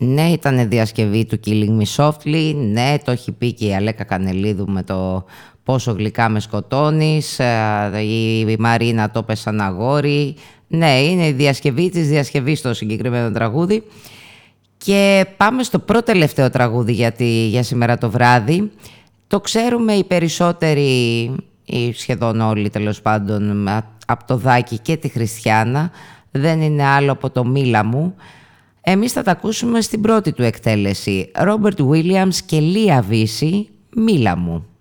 Ναι, ήταν διασκευή του Killing Me Softly. Ναι, το έχει πει και η Αλέκα Κανελίδου με το «Πόσο γλυκά με σκοτώνεις», η Μαρίνα «Το πες σαν αγόρι». Ναι, είναι η διασκευή της διασκευής στο συγκεκριμένο τραγούδι. Και πάμε στο πρώτο τελευταίο τραγούδι για σήμερα το βράδυ. Το ξέρουμε οι περισσότεροι, ή σχεδόν όλοι τέλος πάντων, από το Δάκη και τη Χριστιάνα. Δεν είναι άλλο από το «Μίλα μου». Εμείς θα τα ακούσουμε στην πρώτη του εκτέλεση. Ρόμπερτ Βίλιαμς και Λία Βύση, «Μίλα μου».